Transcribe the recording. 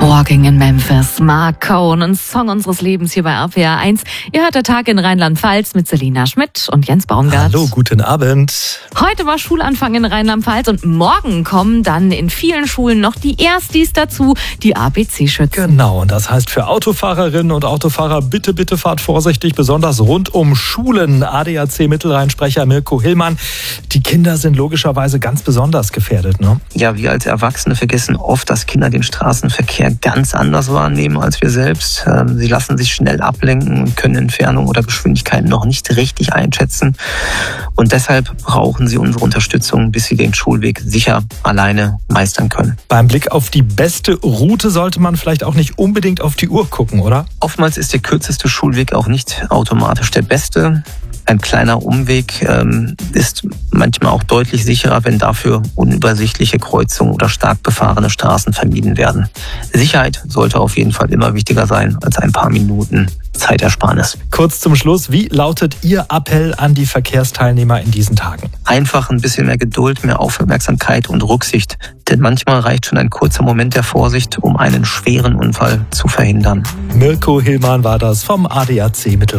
Walking in Memphis, Mark Cohn, ein Song unseres Lebens hier bei RPR 1. Ihr hört der Tag in Rheinland-Pfalz mit Selina Schmidt und Jens Baumgart. Hallo, guten Abend. Heute war Schulanfang in Rheinland-Pfalz und morgen kommen dann in vielen Schulen noch die Erstis dazu, die ABC-Schützen. Genau, und das heißt für Autofahrerinnen und Autofahrer, bitte fahrt vorsichtig, besonders rund um Schulen. ADAC-Mittelrheinsprecher Mirko Hillmann. Die Kinder sind logischerweise ganz besonders gefährdet, ne? Ja, wir als Erwachsene vergessen oft, dass Kinder den Straßenverkehr ganz anders wahrnehmen als wir selbst. Sie lassen sich schnell ablenken und können Entfernung oder Geschwindigkeiten noch nicht richtig einschätzen. Und deshalb brauchen sie unsere Unterstützung, bis sie den Schulweg sicher alleine meistern können. Beim Blick auf die beste Route sollte man vielleicht auch nicht unbedingt auf die Uhr gucken, oder? Oftmals ist der kürzeste Schulweg auch nicht automatisch der beste. Ein kleiner Umweg ist manchmal auch deutlich sicherer, wenn dafür unübersichtliche Kreuzungen oder stark befahrene Straßen vermieden werden. Sicherheit sollte auf jeden Fall immer wichtiger sein als ein paar Minuten Zeitersparnis. Kurz zum Schluss, wie lautet Ihr Appell an die Verkehrsteilnehmer in diesen Tagen? Einfach ein bisschen mehr Geduld, mehr Aufmerksamkeit und Rücksicht. Denn manchmal reicht schon ein kurzer Moment der Vorsicht, um einen schweren Unfall zu verhindern. Mirko Hillmann war das vom ADAC Mittelrhein.